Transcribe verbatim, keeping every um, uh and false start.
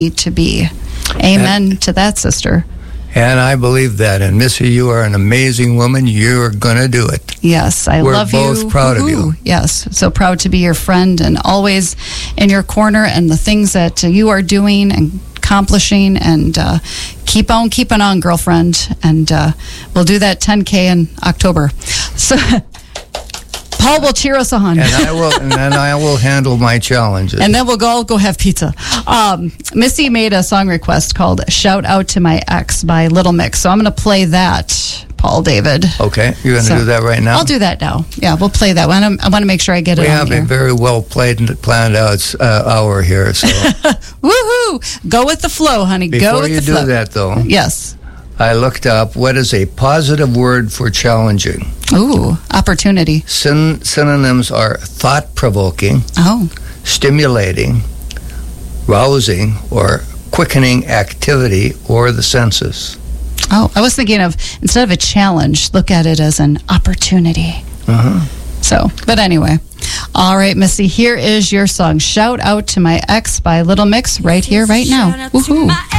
need to be. Amen and, to that, sister. And I believe that. And Missy, you are an amazing woman. You're going to do it. Yes, I We're love you. We're both proud Woo-hoo. of you. Yes, so proud to be your friend and always in your corner, and the things that uh, you are doing and accomplishing, and uh, keep on keeping on, girlfriend. And uh, we'll do that ten K in October. So Paul will cheer us on. And I will, and then I will handle my challenges. And then we'll go all go have pizza. Um, Missy made a song request called "Shout Out to My Ex" by Little Mix. So I'm going to play that, Paul David. Okay, you're going to so do that right now? I'll do that now. Yeah, we'll play that one. I want to make sure I get it we on have a very well played and planned out uh, hour here. So woohoo! Go with the flow, honey. Before go with you the do flow. that, though, yes. I looked up what is a positive word for challenging. Ooh, opportunity. Syn- synonyms are thought-provoking, Oh, stimulating, rousing, or quickening activity or the senses. oh. I was thinking of, instead of a challenge, look at it as an opportunity. Uh-huh. So, but anyway. All right, Missy, here is your song, "Shout Out to My Ex" by Little Mix, right here, right now. Woohoo.